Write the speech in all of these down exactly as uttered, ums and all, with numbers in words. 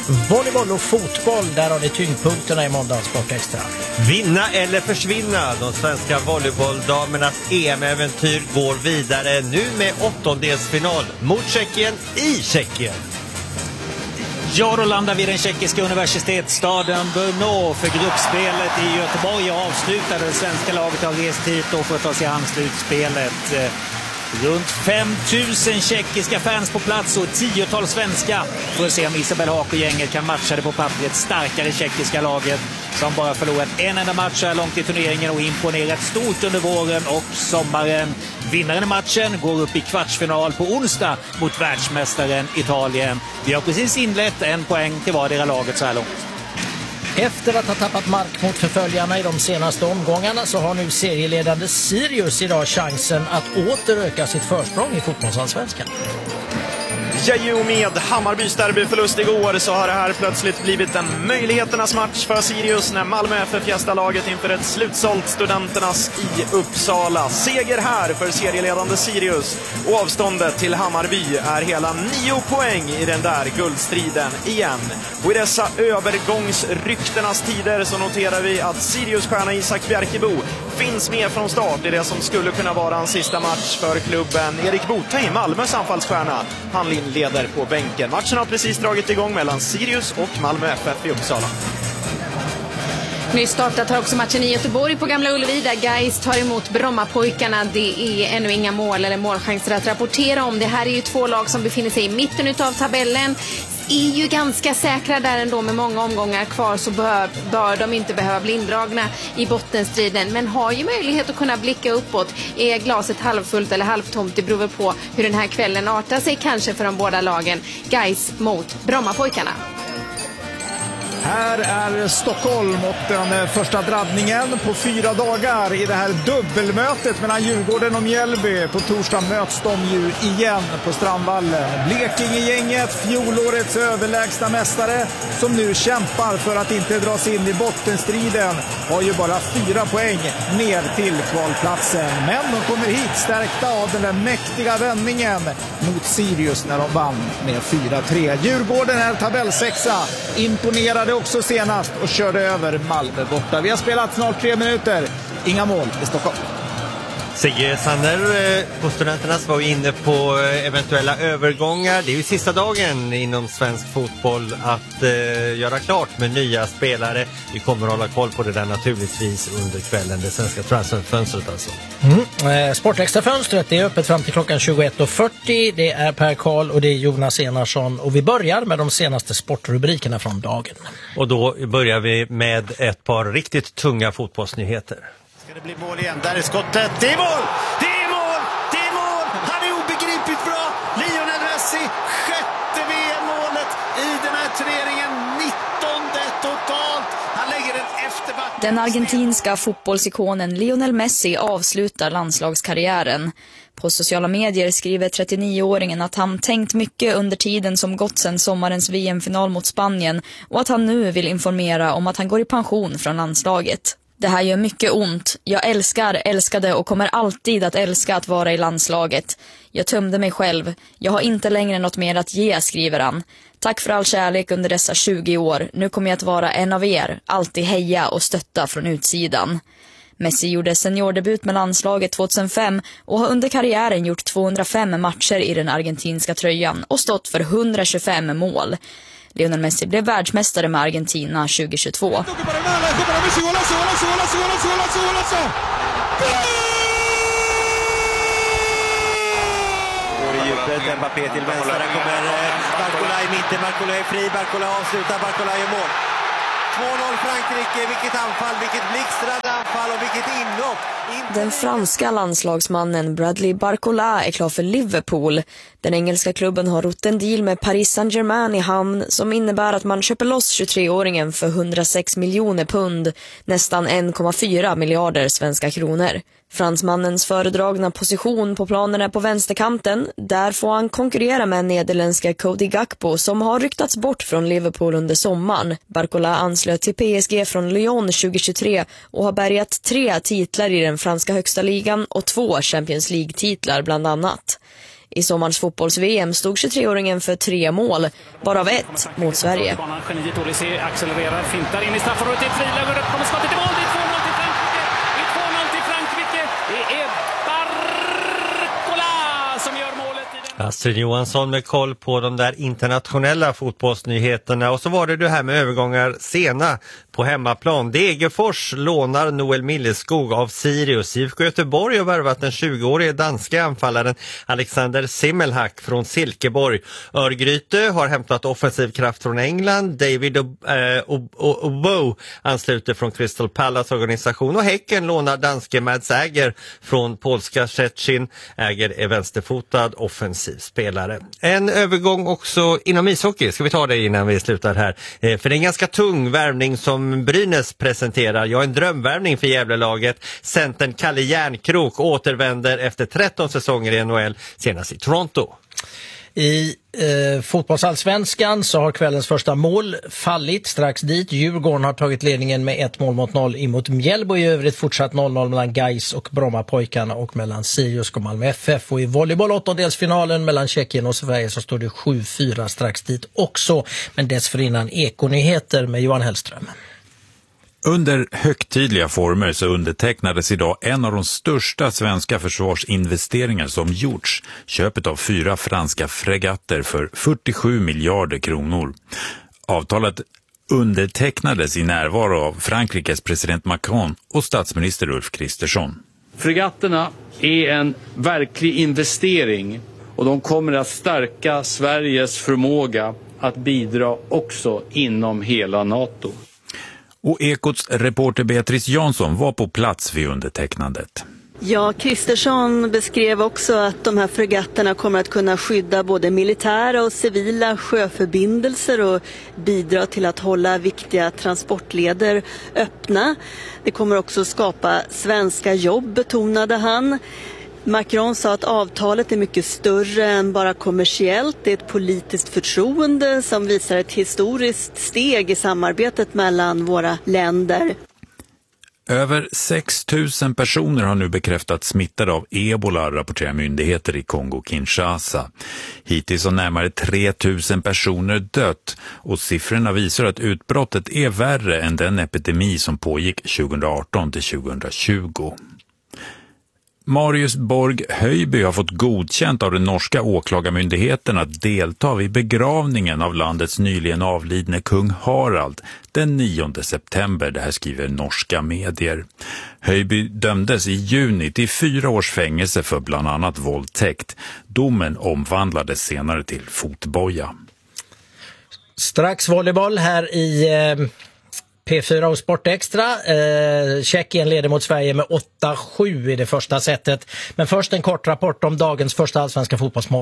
Volleyboll och fotboll, där har ni tyngdpunkterna i måndagens Sport Extra. Vinna eller försvinna. De svenska volleybolldamernas E M-äventyr går vidare nu med åttondelsfinal mot Tjeckien i Tjeckien. Ja, då landar vi i den tjeckiska universitetsstaden Brno för gruppspelet i Göteborg och avslutade det svenska laget har rest hit för att ta sig an slutspelet. Runt fem tusen tjeckiska fans på plats och ett tiotal svenska för att se om Isabel Haak och gänget kan matcha det på pappret starkare tjeckiska laget som bara förlorat en enda match här långt i turneringen och imponerat stort under våren och sommaren. Vinnaren i matchen går upp i kvartsfinal på onsdag mot världsmästaren Italien. Vi har precis inlett en poäng till vardera laget så här långt. Efter att ha tappat mark mot förföljarna i de senaste omgångarna så har nu serieledande Sirius idag chansen att åter öka sitt försprång i fotbollsallsvenskan. Ja, ju med Hammarbys derbyförlust igår så har det här plötsligt blivit en möjligheternas match för Sirius när Malmö F F gästar laget inför ett slutsålt Studenternas i Uppsala. Seger här för serieledande Sirius och avståndet till Hammarby är hela nio poäng i den där guldstriden igen. Och i dessa övergångsrykternas tider så noterar vi att Sirius-stjärna Isak Bjerkebo finns med från start i det som skulle kunna vara en sista match för klubben. Erik Botheim, Malmös anfallsstjärna, han leder på bänken. Matchen har precis dragit igång mellan Sirius och Malmö F F i Uppsala. Nyss startat har också matchen i Göteborg på Gamla Ullevi där Gais tar emot Brommapojkarna. Det är ännu inga mål eller målchanser att rapportera om. Det här är ju två lag som befinner sig i mitten utav tabellen. Är ju ganska säkra där ändå med många omgångar kvar så bör, bör de inte behöva bli indragna i bottenstriden men har ju möjlighet att kunna blicka uppåt. Är glaset halvfullt eller halvtomt, det beror på hur den här kvällen artar sig kanske för de båda lagen. Gais mot Brommapojkarna. Här är Stockholm och den första drabbningen på fyra dagar i det här dubbelmötet mellan Djurgården och Mjällby. På torsdag möts de ju igen på Strandvallen. Blekingegänget, fjolårets överlägsna mästare som nu kämpar för att inte dras in i bottenstriden, har ju bara fyra poäng ner till kvalplatsen. Men de kommer hit stärkta av den där mäktiga vändningen mot Sirius när de vann med fyra tre. Djurgården är tabellsexa, imponerade också senast och körde över Malmö borta. Vi har spelat snart tre minuter. Inga mål i Stockholm. Sigge Sander på Studenternas var inne på eventuella övergångar. Det är ju sista dagen inom svensk fotboll att eh, göra klart med nya spelare. Vi kommer att hålla koll på det där naturligtvis under kvällen. Det svenska transferfönstret alltså. Mm. Eh, Sportextra-fönstret är öppet fram till klockan tjugoett och fyrtio. Det är Per Karl och det är Jonas Enarsson. Och vi börjar med de senaste sportrubrikerna från dagen. Och då börjar vi med ett par riktigt tunga fotbollsnyheter. Ska det bli mål igen? Där är skottet. Det är mål! Det är mål! Det är mål! Han är obegripligt bra! Lionel Messi, sjätte V M-målet i den här turneringen. nittonde totalt. Han lägger den efter backen. Den argentinska fotbollsikonen Lionel Messi avslutar landslagskarriären. På sociala medier skriver trettionioåringen att han tänkt mycket under tiden som gått sedan sommarens V M-final mot Spanien och att han nu vill informera om att han går i pension från landslaget. Det här gör mycket ont. Jag älskar, älskade och kommer alltid att älska att vara i landslaget. Jag tömde mig själv. Jag har inte längre något mer att ge, skriver han. Tack för all kärlek under dessa tjugo år. Nu kommer jag att vara en av er. Alltid heja och stötta från utsidan. Messi gjorde seniordebut med landslaget tjugohundrafem och har under karriären gjort tvåhundrafem matcher i den argentinska tröjan och stått för etthundratjugofem mål. Lionel Messi blev världsmästare med Argentina tjugohundratjugotvå. Går i djupet, Mbappé till vänster. Där kommer Barcola i mitten. Barcola är fri. Barcola avslutar. Barcola i mål. två noll Frankrike, vilket anfall, vilket blixtrande anfall och vilket inlopp. Den franska landslagsmannen Bradley Barcola är klar för Liverpool. Den engelska klubben har rott en deal med Paris Saint-Germain i hamn som innebär att man köper loss tjugotreåringen för hundrasex miljoner pund, nästan en komma fyra miljarder svenska kronor. Fransmannens föredragna position på planen är på vänsterkanten. Där får han konkurrera med nederländska Cody Gakpo som har ryktats bort från Liverpool under sommaren. Barcola anslöt till P S G från Lyon tjugohundratjugotre och har bärgat tre titlar i den franska högsta ligan och två Champions League-titlar bland annat. I sommars fotbolls-V M stod tjugotre-åringen för tre mål, varav ett mot Sverige. Geniet Olise accelererar, fintar in i straffområdet, ett friläge, kommer skottet i mål, det är två noll till Frankrike, det är två noll till Frankrike, det är Barcola som gör målet i den. Astrid Johansson med koll på de där internationella fotbollsnyheterna. Och så var det det här med övergångar sena på hemmaplan. Degerfors lånar Noel Milleskog av Sirius. I F K Göteborg har värvat den tjugoårige danska anfallaren Alexander Simmelhack från Silkeborg. Örgryte har hämtat offensiv kraft från England. David Obo ansluter från Crystal Palace organisation. Och Häcken lånar danske Mads Äger från polska Szczecin. Äger är vänsterfotad offensiv spelare. En övergång också inom ishockey. Ska vi ta det innan vi slutar här? Eh, för det är en ganska tung värvning som Brynäs presenterar. Jag har en drömvärvning för Gävlelaget. Centern Kalle Järnkrok återvänder efter tretton säsonger i N H L, senast i Toronto. I eh, fotbollsallsvenskan så har kvällens första mål fallit strax dit. Djurgården har tagit ledningen med ett mål mot noll emot Mjällby. I övrigt fortsatt noll noll mellan Gais och Brommapojkarna och mellan Sirius och Malmö F F. Och i volleyboll åttondelsfinalen mellan Tjeckien och Sverige så står det sju fyra strax dit också. Men dessförinnan Ekonyheter med Johan Hellström. Under högtidliga former så undertecknades idag en av de största svenska försvarsinvesteringar som gjorts. Köpet av fyra franska fregatter för fyrtiosju miljarder kronor. Avtalet undertecknades i närvaro av Frankrikes president Macron och statsminister Ulf Kristersson. Fregatterna är en verklig investering och de kommer att stärka Sveriges förmåga att bidra också inom hela NATO. Och Ekots reporter Beatrice Jansson var på plats vid undertecknandet. Ja, Kristersson beskrev också att de här fregatterna kommer att kunna skydda både militära och civila sjöförbindelser och bidra till att hålla viktiga transportleder öppna. Det kommer också skapa svenska jobb, betonade han. Macron sa att avtalet är mycket större än bara kommersiellt. Det är ett politiskt förtroende som visar ett historiskt steg i samarbetet mellan våra länder. Över sex tusen personer har nu bekräftat smittade av ebola, rapporterar myndigheter i Kongo-Kinshasa. Hittills har närmare tre tusen personer dött och siffrorna visar att utbrottet är värre än den epidemi som pågick tjugoarton till tjugohundratjugo. Marius Borg Höjby har fått godkänt av den norska åklagarmyndigheten att delta vid begravningen av landets nyligen avlidne kung Harald den nionde september, det här skriver norska medier. Höjby dömdes i juni till fyra års fängelse för bland annat våldtäkt. Domen omvandlades senare till fotboja. Strax volleyboll här i eh, P fyra och Sport Extra. Eh, Tjeckien leder mot Sverige med åtta sju i det första setet. Men först en kort rapport om dagens första allsvenska fotbollsmål.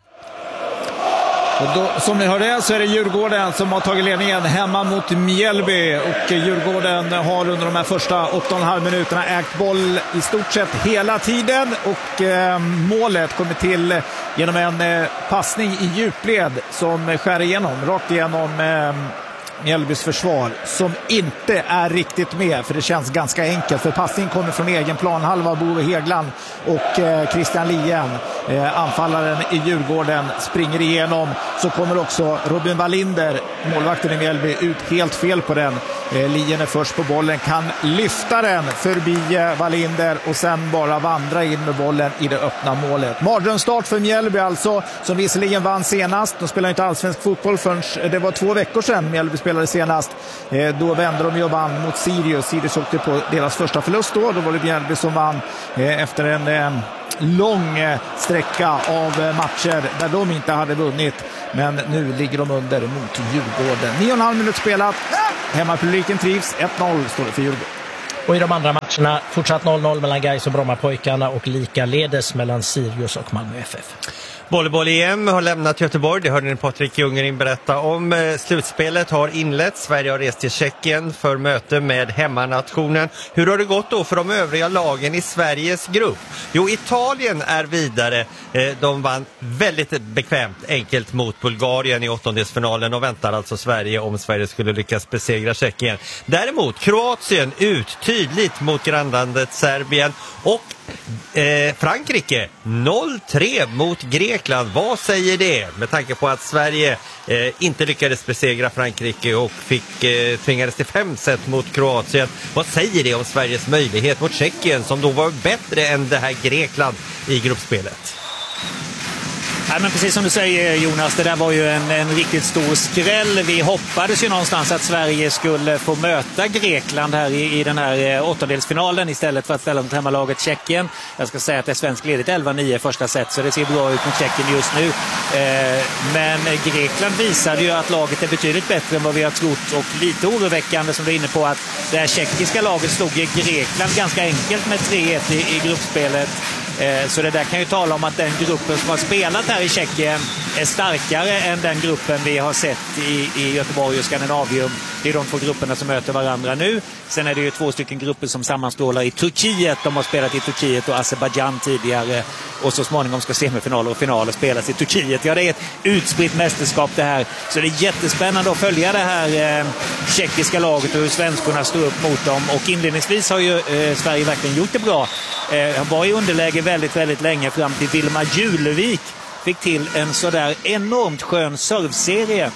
Och då, som ni hörde så är det Djurgården som har tagit ledningen hemma mot Mjällby. Och Djurgården har under de här första åtta och en halv minuterna ägt boll i stort sett hela tiden. Och eh, målet kommer till genom en eh, passning i djupled som skär igenom, rakt igenom eh, Mjällbys försvar, som inte är riktigt med, för det känns ganska enkelt, för passningen kommer från egen planhalva. Bove Hegland och eh, Christian Lien, eh, anfallaren i Djurgården, springer igenom. Så kommer också Robin Wallinder, målvakten i Mjällby, ut helt fel på den. eh, Lien är först på bollen, kan lyfta den förbi eh, Wallinder och sen bara vandra in med bollen i det öppna målet. Mardrömsstart för Mjällby alltså, som visserligen vann senast. De spelar inte allsvensk fotboll förrän det var två veckor sedan Mjällby spelade senast. Eh, då vände de ju och vann mot Sirius. Sirius åkte på deras första förlust då. Då var det Mjällby som vann eh, efter en eh, lång eh, sträcka av eh, matcher där de inte hade vunnit. Men nu ligger de under mot Djurgården. nio och en halv minut spelat. Hemmapubliken trivs. ett noll står det för Djurgården. Och i de andra matcherna fortsatt noll noll mellan Gais och Brommapojkarna och likaledes mellan Sirius och Malmö F F. Volleyboll-E M har lämnat Göteborg, det hörde ni Patrik Ljungerin berätta om. Slutspelet har inletts, Sverige har rest till Tjeckien för möte med hemmanationen. Hur har det gått då för de övriga lagen i Sveriges grupp? Jo, Italien är vidare. De vann väldigt bekvämt, enkelt mot Bulgarien i åttondelsfinalen och väntar alltså Sverige om Sverige skulle lyckas besegra Tjeckien. Däremot Kroatien ut tydligt mot grannlandet Serbien. Och eh, Frankrike noll tre mot Grekland. Vad säger det? Med tanke på att Sverige eh, inte lyckades besegra Frankrike och fick eh, tvingades till fem set mot Kroatien. Vad säger det om Sveriges möjlighet mot Tjeckien som då var bättre än det här Grekland i gruppspelet? Ja, men precis som du säger Jonas, det där var ju en, en riktigt stor skräll. Vi hoppades ju någonstans att Sverige skulle få möta Grekland här i, i den här åttondelsfinalen istället för att ställa mot hemmalaget Tjeckien. Jag ska säga att det är svensk ledigt elva nio första set, så det ser bra ut mot Tjeckien just nu. Eh, men Grekland visade ju att laget är betydligt bättre än vad vi har trott, och lite oroväckande som du är inne på att det här tjeckiska laget slog Grekland ganska enkelt med tre ett i, i gruppspelet. Så det där kan ju tala om att den gruppen som har spelat här i Tjeckien är starkare än den gruppen vi har sett i, i Göteborg och Skandinavium. Det är de två grupperna som möter varandra nu. Sen är det ju två stycken grupper som sammanstrålar i Turkiet. De har spelat i Turkiet och Azerbaijan tidigare. Och så småningom ska semifinaler och finaler spelas i Turkiet. Ja, det är ett utspritt mästerskap det här. Så det är jättespännande att följa det här eh, tjeckiska laget och hur svenskorna står upp mot dem. Och inledningsvis har ju eh, Sverige verkligen gjort det bra. Eh, han var i underläge väldigt, väldigt länge fram till Vilma Julevik fick till en sådär enormt skön servserie.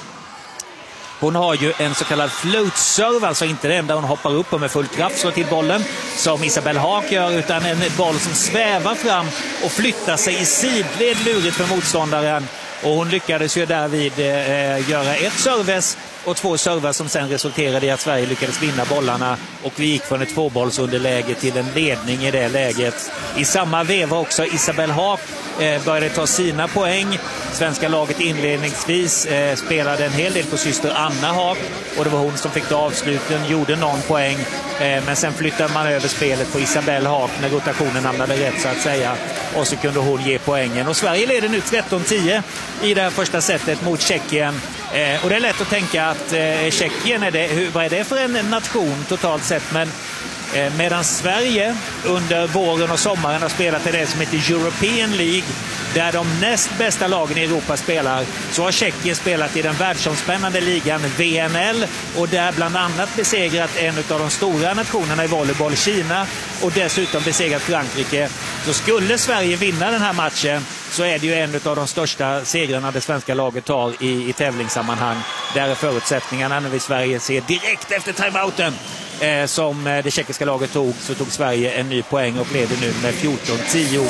Hon har ju en så kallad float serve, alltså inte den där hon hoppar upp och med full kraft slår till bollen som Isabelle Haak gör, utan en boll som svävar fram och flyttar sig i sidled lurigt för motståndaren. Och hon lyckades ju därvid eh, göra ett serves och två server som sen resulterade i att Sverige lyckades vinna bollarna, och vi gick från ett tvåbollsunderläge till en ledning i det läget. I samma veva också Isabelle Haak eh, började ta sina poäng. Svenska laget inledningsvis eh, spelade en hel del på syster Anna Haak, och det var hon som fick ta avsluten, gjorde någon poäng, eh, men sen flyttade man över spelet på Isabelle Haak när rotationen hamnade rätt så att säga, och så kunde hon ge poängen. Och Sverige leder nu tretton tio i det här första setet mot Tjeckien. Eh, och det är lätt att tänka att eh, Tjeckien, är det, hur, vad är det för en nation totalt sett? Men eh, medan Sverige under våren och sommaren har spelat i det som heter European League, där de näst bästa lagen i Europa spelar, så har Tjeckien spelat i den världsomspännande ligan V N L, och där bland annat besegrat en av de stora nationerna i volleyboll, Kina, och dessutom besegrat Frankrike. Så skulle Sverige vinna den här matchen, så är det ju en av de största segrarna det svenska laget tar i, i tävlingssammanhang. Där är förutsättningarna när vi Sverige ser direkt efter timeouten eh, som det tjeckiska laget tog, så tog Sverige en ny poäng och leder nu med fjorton tio.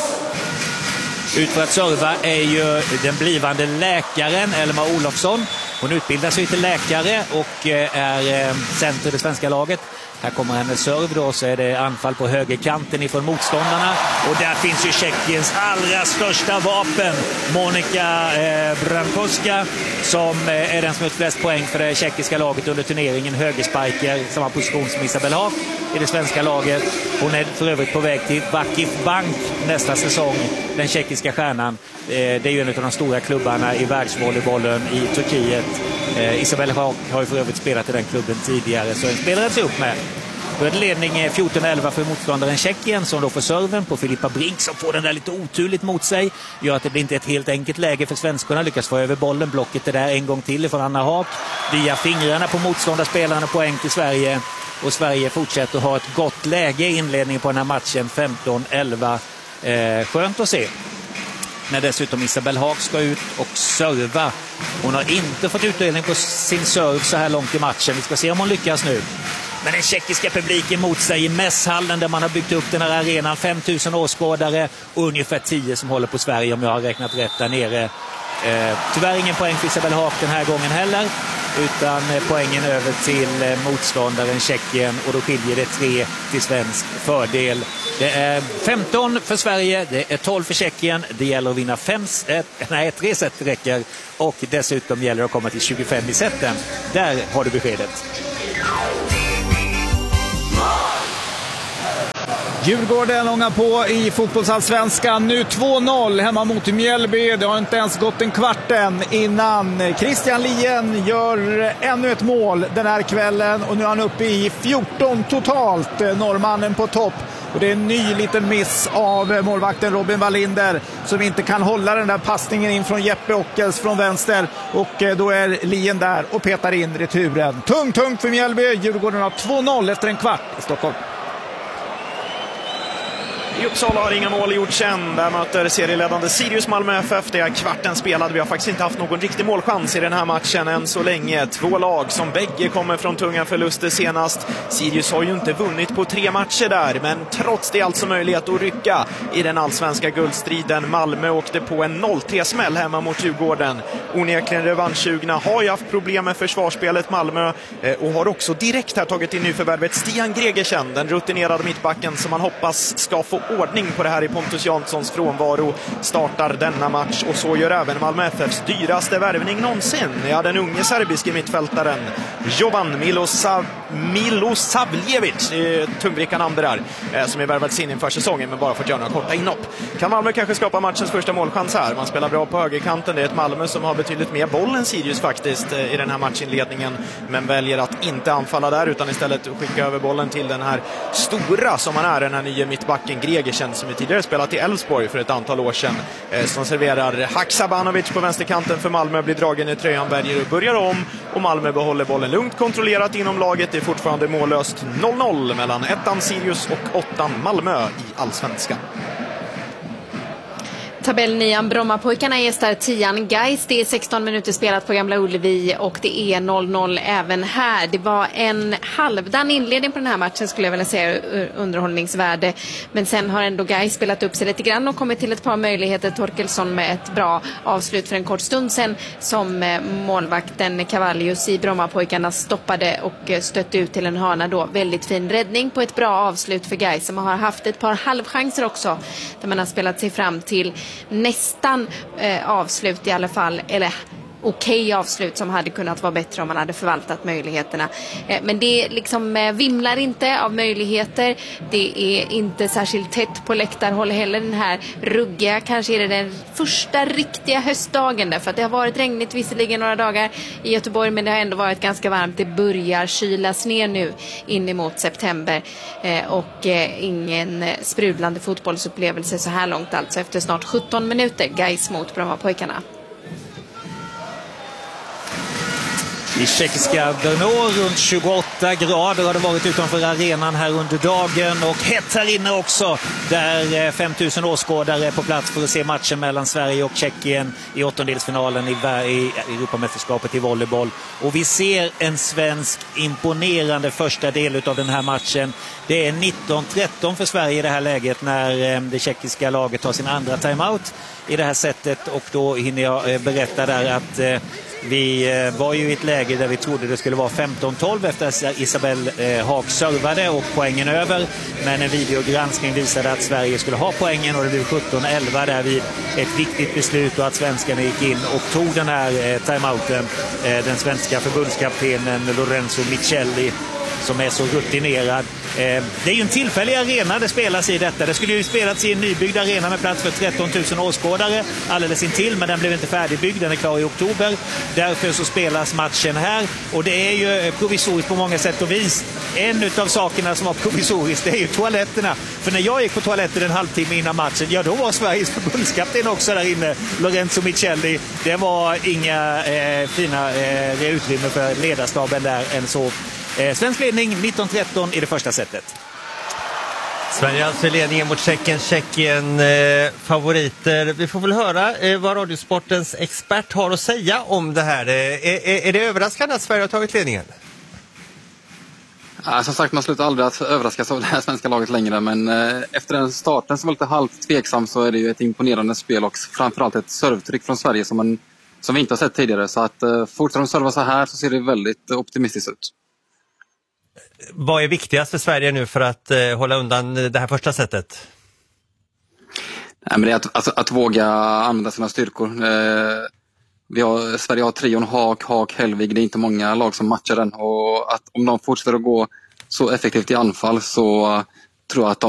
Ut för att serva är ju den blivande läkaren Elma Olofsson. Hon utbildar sig till läkare och är center i det svenska laget. Här kommer hennes serv då, så är det anfall på högerkanten ifrån motståndarna. Och där finns ju Tjeckiens allra största vapen, Monika eh, Brankowska, som eh, är den som har flest poäng för det tjeckiska laget under turneringen. Högerspiker, samma position som Isabelle Haak i det svenska laget. Hon är för övrigt på väg till Vakif Bank nästa säsong, den tjeckiska stjärnan. Eh, det är ju en av de stora klubbarna i världsvolleybollen i Turkiet. Eh, Isabelle Haak har ju för övrigt spelat i den klubben tidigare, så den spelade sig upp med. Då är det ledning fjorton elva för motståndaren Tjeckien, som då får serven på Filippa Brink, som får den där lite oturligt mot sig. Gör att det blir inte ett helt enkelt läge för svenskarna. Lyckas få över bollen, blocket är där en gång till från Anna Haak. Via fingrarna på motståndarspelarna, poäng till Sverige. Och Sverige fortsätter att ha ett gott läge i inledningen på den här matchen, femton elva. Eh, skönt att se. När dessutom Isabelle Haak ska ut och serva. Hon har inte fått utdelning på sin serv så här långt i matchen. Vi ska se om hon lyckas nu. Men den tjeckiska publiken mot sig i mässhallen där man har byggt upp den här arenan. fem tusen åskådare och ungefär tio som håller på Sverige, om jag har räknat rätt där nere. Eh, tyvärr ingen poäng för Isabelle Haak den här gången heller. Utan poängen över till eh, motståndaren Tjeckien, och då skiljer det tre till svensk fördel. Det är femton för Sverige, det är tolv för Tjeckien. Det gäller att vinna fem, äh, nej, tre set räcker, och dessutom gäller det att komma till tjugofem i seten. Där har du beskedet. Djurgården ångar på i fotbollsallsvenskan. Nu två noll hemma mot Mjällby. Det har inte ens gått en kvart än innan Christian Lien gör ännu ett mål den här kvällen. Och nu är han uppe i fjorton totalt, norrmannen på topp. Och det är en ny liten miss av målvakten Robin Wallinder, som inte kan hålla den där passningen in från Jeppe Ockels från vänster. Och då är Lien där och petar in returen. Tungt, tungt för Mjällby. Djurgården har två noll efter en kvart i Stockholm. I Uppsala har inga mål gjorts än. Där möter serieledande Sirius Malmö F F. Det är kvarten spelad. Vi har faktiskt inte haft någon riktig målchans i den här matchen än så länge. Två lag som bägge kommer från tunga förluster senast. Sirius har ju inte vunnit på tre matcher där, men trots det alltså möjlighet att rycka i den allsvenska guldstriden. Malmö åkte på en noll tre smäll hemma mot Djurgården. Onekligen revanschsugna har ju haft problem med försvarsspelet Malmö och har också direkt här tagit in nyförvärvet Stian Gregersen, den rutinerade mittbacken som man hoppas ska få ordning på det här i Pontus Janssons frånvaro. Startar denna match och så gör även Malmö F Fs dyraste värvning någonsin. Ja, den unge serbiske mittfältaren Jovan Milosav Milosavljevic, eh, tungvricka namn det där, eh, som är värvats in inför säsongen men bara fått göra några korta inhopp. Kan Malmö kanske skapa matchens första målchans här? Man spelar bra på högerkanten. Det är ett Malmö som har betydligt mer boll än Sirius faktiskt eh, i den här matchinledningen, men väljer att inte anfalla där utan istället skicka över bollen till den här stora som han är, den här nya mittbacken Gregersen som vi tidigare spelat i Elfsborg för ett antal år sedan, eh, som serverar Haksabanovic på vänsterkanten för Malmö, blir dragen i tröjan, väljer och börjar om och Malmö behåller bollen lugnt kontrollerat inom laget. Det är fortfarande mållöst noll noll mellan ettan Sirius och åttan Malmö i Allsvenskan. Tabellnian Brommapojkarna gästar tian Gais. Det är sexton minuter spelat på Gamla Ullevi och det är noll noll även här. Det var en halvdan inledning på den här matchen skulle jag vilja säga, underhållningsvärde. Men sen har ändå Gais spelat upp sig lite grann och kommit till ett par möjligheter. Torkelsson med ett bra avslut för en kort stund sen som målvakten Cavallius i Brommapojkarna stoppade och stötte ut till en hörna då. Väldigt fin räddning på ett bra avslut för Gais som har haft ett par halvchanser också där man har spelat sig fram till nästan eh, avslut i alla fall, eller okej okay avslut som hade kunnat vara bättre om man hade förvaltat möjligheterna. Eh, men det liksom eh, vimlar inte av möjligheter. Det är inte särskilt tätt på läktarhåll heller den här ruggiga. Kanske är det den första riktiga höstdagen där, för att det har varit regnigt visserligen några dagar i Göteborg, men det har ändå varit ganska varmt. Det börjar kylas ner nu in emot september eh, och eh, ingen eh, sprudlande fotbollsupplevelse så här långt alltså efter snart sjutton minuter. Gais mot Brommapojkarna. I tjeckiska Brno runt tjugoåtta grader har det varit utanför arenan här under dagen och hett här inne också där fem tusen åskådare är på plats för att se matchen mellan Sverige och Tjeckien i åttondelsfinalen i, i Europamästerskapet i volleyboll. Och vi ser en svensk imponerande första del av den här matchen. Det är nitton tretton för Sverige i det här läget när det tjeckiska laget tar sin andra timeout i det här sättet, och då hinner jag berätta där att vi var ju i ett läge där vi trodde det skulle vara femton tolv efter att Isabel eh, Haag servade och poängen över. Men en videogranskning visade att Sverige skulle ha poängen och det blev sjutton elva där vid ett viktigt beslut och att svenskarna gick in och tog den här eh, timeouten. Eh, den svenska förbundskaptenen Lorenzo Michelli som är så rutinerad. Eh, det är ju en tillfällig arena det spelas i detta. Det skulle ju spelats i en nybyggd arena med plats för tretton tusen åskådare alldeles intill, men den blev inte färdigbyggd. Den är klar i oktober. Därför så spelas matchen här och det är ju provisoriskt på många sätt och vis. En utav sakerna som var provisoriskt det är ju toaletterna. För när jag gick på toaletten en halvtimme innan matchen, ja då var Sveriges förbundskapten också där inne, Lorenzo Michelli. Det var inga eh, fina eh, utrymme för ledarstaben där än så. Eh, svensk ledning nitton tretton i det första sättet. Sverige alltså i ledningen mot Tjeckien. Tjeckien eh, favoriter. Vi får väl höra eh, vad Radiosportens expert har att säga om det här. Eh, är, är det överraskande att Sverige har tagit ledningen? Ja, som sagt, man slutar aldrig att överraskas av det här svenska laget längre. Men eh, efter den starten som var lite halvt tveksam så är det ju ett imponerande spel och framförallt ett servtryck från Sverige som, man, som vi inte har sett tidigare. Så att eh, fortsätter de serva så här så ser det väldigt optimistiskt ut. Vad är viktigast för Sverige nu för att eh, hålla undan det här första sättet? Nej, men det är att, alltså, att våga använda sina styrkor. Eh, vi har, Sverige har trion Haag, Haag, Hellvig. Det är inte många lag som matchar den. Och att om de fortsätter att gå så effektivt i anfall så uh, tror jag att de